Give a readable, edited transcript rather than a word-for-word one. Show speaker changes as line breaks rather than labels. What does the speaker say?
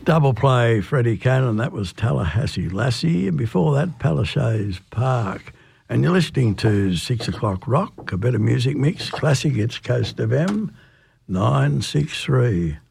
Double play, Freddie Cannon, that was Tallahassee Lassie, and before that, Palisades Park. And you're listening to 6 o'clock rock, a better music mix, classic, it's Coast FM 963.